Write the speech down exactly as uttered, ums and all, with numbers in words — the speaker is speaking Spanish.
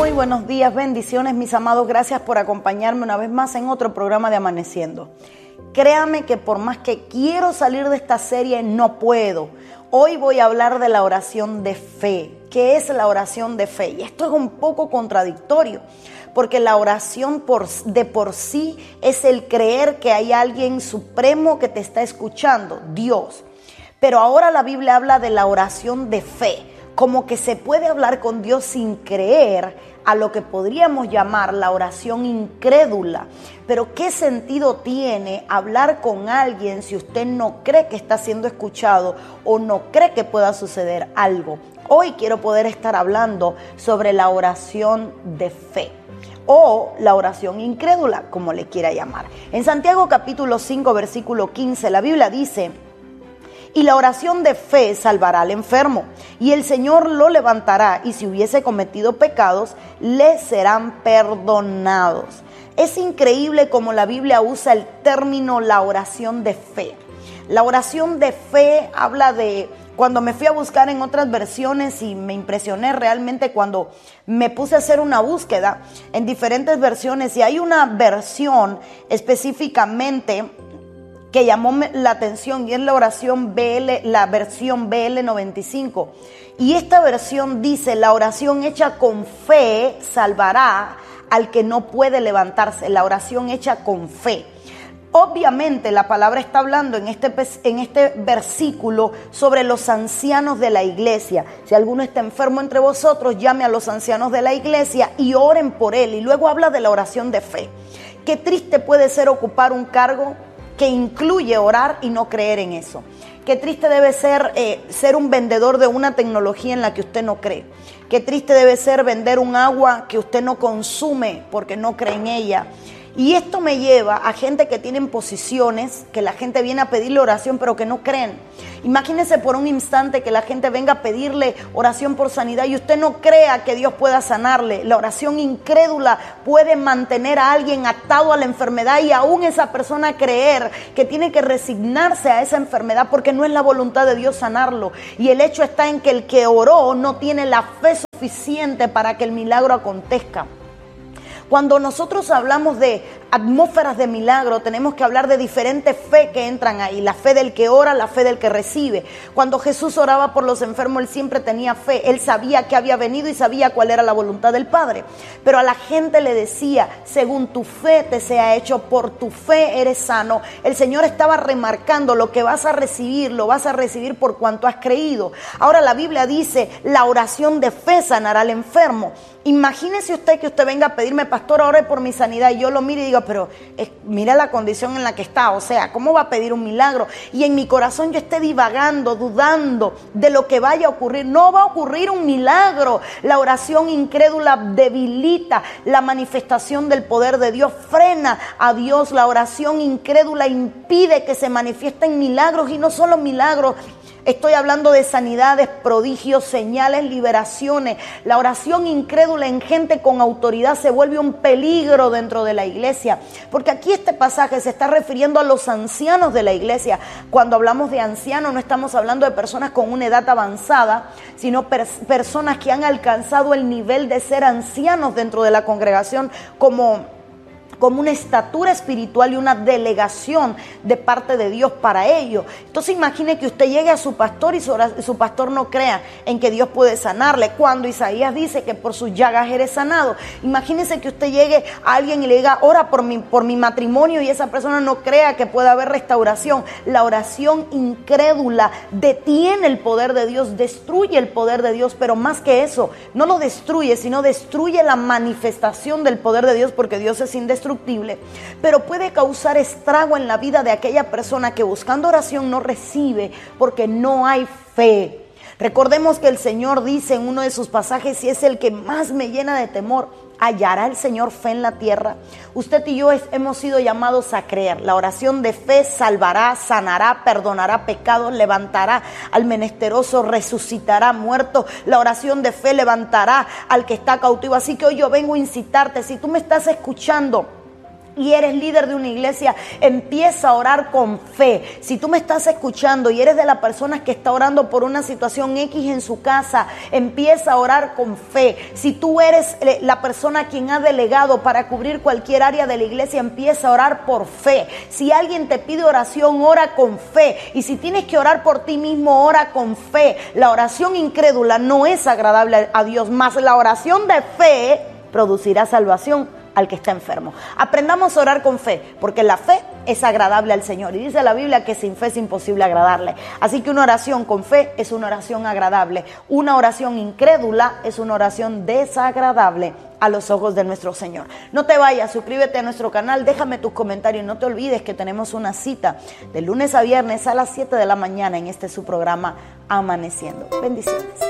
Muy buenos días, bendiciones mis amados, gracias por acompañarme una vez más en otro programa de Amaneciendo. Créame que por más que quiero salir de esta serie, no puedo. Hoy voy a hablar de la oración de fe. ¿Qué es la oración de fe? Y esto es un poco contradictorio, porque la oración por, de por sí es el creer que hay alguien supremo que te está escuchando, Dios. Pero ahora la Biblia habla de la oración de fe, como que se puede hablar con Dios sin creer, a lo que podríamos llamar la oración incrédula. Pero ¿qué sentido tiene hablar con alguien si usted no cree que está siendo escuchado o no cree que pueda suceder algo? Hoy quiero poder estar hablando sobre la oración de fe o la oración incrédula, como le quiera llamar. En Santiago capítulo cinco, versículo quince, la Biblia dice: y la oración de fe salvará al enfermo, y el Señor lo levantará, y si hubiese cometido pecados, le serán perdonados. Es increíble cómo la Biblia usa el término la oración de fe. La oración de fe habla de, cuando me fui a buscar en otras versiones y me impresioné realmente cuando me puse a hacer una búsqueda en diferentes versiones, y hay una versión específicamente que llamó la atención, y es la oración B L, la versión B L noventa y cinco. Y esta versión dice: la oración hecha con fe salvará al que no puede levantarse. La oración hecha con fe. Obviamente la palabra está hablando en este, en este versículo sobre los ancianos de la iglesia. Si alguno está enfermo entre vosotros, llame a los ancianos de la iglesia y oren por él. Y luego habla de la oración de fe. Qué triste puede ser ocupar un cargo que incluye orar y no creer en eso. Qué triste debe ser eh, ser un vendedor de una tecnología en la que usted no cree. Qué triste debe ser vender un agua que usted no consume porque no cree en ella. Y esto me lleva a gente que tienen posiciones, que la gente viene a pedirle oración pero que no creen. Imagínese por un instante que la gente venga a pedirle oración por sanidad y usted no crea que Dios pueda sanarle. La oración incrédula puede mantener a alguien atado a la enfermedad, y aún esa persona creer que tiene que resignarse a esa enfermedad porque no es la voluntad de Dios sanarlo. Y el hecho está en que el que oró no tiene la fe suficiente para que el milagro acontezca. Cuando nosotros hablamos de atmósferas de milagro, tenemos que hablar de diferentes fe que entran ahí. La fe del que ora, la fe del que recibe. Cuando Jesús oraba por los enfermos, Él siempre tenía fe. Él sabía que había venido y sabía cuál era la voluntad del Padre. Pero a la gente le decía: según tu fe te sea hecho, por tu fe eres sano. El Señor estaba remarcando: lo que vas a recibir, lo vas a recibir por cuanto has creído. Ahora la Biblia dice: la oración de fe sanará al enfermo. Imagínese usted que usted venga a pedirme: pastor, ore por mi sanidad, y yo lo mire y digo: pero eh, mira la condición en la que está, o sea, ¿cómo va a pedir un milagro? Y en mi corazón yo esté divagando, dudando de lo que vaya a ocurrir. No va a ocurrir un milagro. La oración incrédula debilita la manifestación del poder de Dios, frena a Dios. La oración incrédula impide que se manifiesten milagros, y no solo milagros. Estoy hablando de sanidades, prodigios, señales, liberaciones. La oración incrédula en gente con autoridad se vuelve un peligro dentro de la iglesia. Porque aquí este pasaje se está refiriendo a los ancianos de la iglesia. Cuando hablamos de ancianos, no estamos hablando de personas con una edad avanzada, sino per- personas que han alcanzado el nivel de ser ancianos dentro de la congregación, como como una estatura espiritual y una delegación de parte de Dios para ello. Entonces imagine que usted llegue a su pastor y su, su pastor no crea en que Dios puede sanarle, cuando Isaías dice que por sus llagas eres sanado. Imagínese que usted llegue a alguien y le diga: ora por mi, por mi matrimonio, y esa persona no crea que pueda haber restauración. La oración incrédula detiene el poder de Dios, destruye el poder de Dios, pero más que eso, no lo destruye, sino destruye la manifestación del poder de Dios, porque Dios es indestructible. Pero puede causar estrago en la vida de aquella persona que buscando oración no recibe porque no hay fe. Recordemos que el Señor dice en uno de sus pasajes, y es el que más me llena de temor: ¿hallará el Señor fe en la tierra? Usted y yo es, hemos sido llamados a creer. La oración de fe salvará, sanará, perdonará pecados, levantará al menesteroso, resucitará muertos. La oración de fe levantará al que está cautivo. Así que hoy yo vengo a incitarte, si tú me estás escuchando y eres líder de una iglesia, empieza a orar con fe. Si tú me estás escuchando y eres de las personas que está orando por una situación X en su casa, empieza a orar con fe. Si tú eres la persona a quien ha delegado para cubrir cualquier área de la iglesia, empieza a orar por fe. Si alguien te pide oración, ora con fe. Y si tienes que orar por ti mismo, ora con fe. La oración incrédula no es agradable a Dios, más la oración de fe producirá salvación al que está enfermo. Aprendamos a orar con fe, porque la fe es agradable al Señor. Y dice la Biblia que sin fe es imposible agradarle. Así que una oración con fe es una oración agradable. Una oración incrédula es una oración desagradable a los ojos de nuestro Señor. No te vayas, suscríbete a nuestro canal, déjame tus comentarios. No te olvides que tenemos una cita de lunes a viernes a las siete de la mañana en este su programa Amaneciendo. Bendiciones.